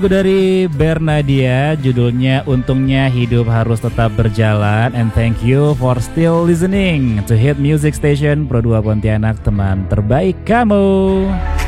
Lagu dari Bernadia, judulnya Untungnya Hidup Harus Tetap Berjalan. And thank you for still listening to Hit Music Station Pro 2 Pontianak, teman terbaik kamu.